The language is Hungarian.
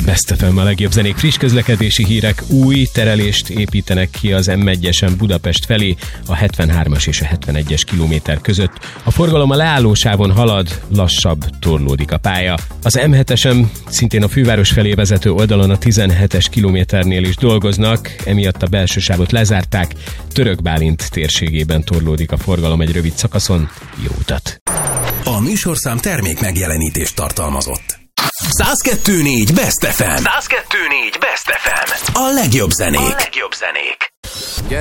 Best FM, a legjobb zenék, friss közlekedési hírek. Új terelést építenek ki az M1-esen Budapest felé, a 73-as és a 71-es kilométer között. A forgalom a leállósávon halad, lassabb, torlódik a pálya. Az M7-esen szintén a főváros felé vezető oldalon a 17-es kilométernél is dolgoznak, emiatt a belső sávot lezárták. Török Bálint térségében torlódik a forgalom egy rövid szakaszon. Jó utat! A műsorszám termék megjelenítést tartalmazott. 102.4 Best FM. 102.4 Best FM. A legjobb zenék.